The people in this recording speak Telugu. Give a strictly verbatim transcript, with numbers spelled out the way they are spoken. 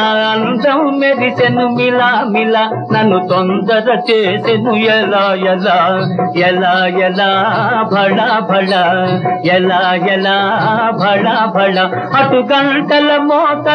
అందం మెరిసెను మిలా మిలా నన్ను తొందర చేసెను ఎలా ఎలా ఎలా ఎలా భళ భళ ఎలా ఎలా భళ భళ అటు గంటల మోత